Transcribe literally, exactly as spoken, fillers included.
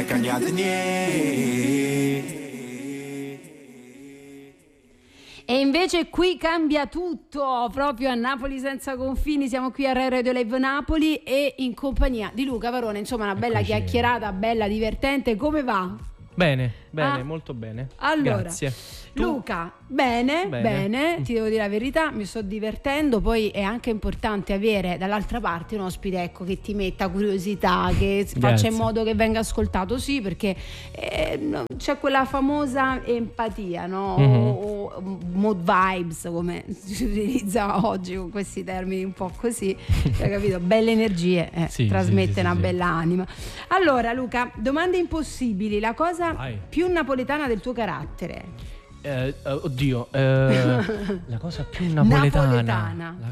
è cambiato niente. E invece qui cambia tutto, proprio a Napoli senza confini. Siamo qui a Rai Radio Live Napoli e in compagnia di Luca Varone. Insomma, una bella Eccoci. chiacchierata, bella, divertente. Come va? Bene, bene, Ah. molto bene. Allora, Grazie. Tu? Luca, bene, bene, Bene. ti devo dire la verità, mi sto divertendo. Poi è anche importante avere dall'altra parte un ospite, ecco, che ti metta curiosità, che faccia Grazie. in modo che venga ascoltato, sì, perché eh, no, c'è quella famosa empatia, no? Mhm. O, o mood vibes, come si utilizza oggi con questi termini un po' così, hai capito? Belle energie, eh, Sì, trasmette sì, sì, una sì, bella anima. Allora Luca, domande impossibili, la cosa Vai. più napoletana del tuo carattere. Eh, eh, oddio, eh, la cosa più napoletana. Napoletana. La